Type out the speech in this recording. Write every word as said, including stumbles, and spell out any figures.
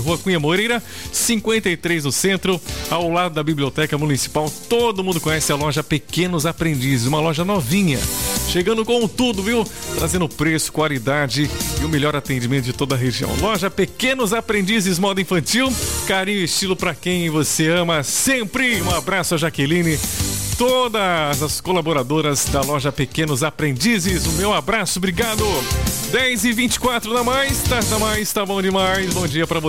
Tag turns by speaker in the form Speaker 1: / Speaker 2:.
Speaker 1: Rua Cunha Moreira, cinquenta e três no centro, ao lado da Biblioteca Municipal. Todo mundo conhece a loja Pequenos Aprendizes, uma loja novinha, chegando com tudo, viu? Trazendo preço, qualidade e o melhor atendimento de toda a região. Loja Pequenos Aprendizes, moda infantil, carinho e estilo para quem você ama sempre. Um abraço a Jaqueline, todas as colaboradoras da loja Pequenos Aprendizes, o meu abraço, obrigado. dez e vinte e quatro da mais, tá, tá mais, tá bom demais. Bom dia pra você.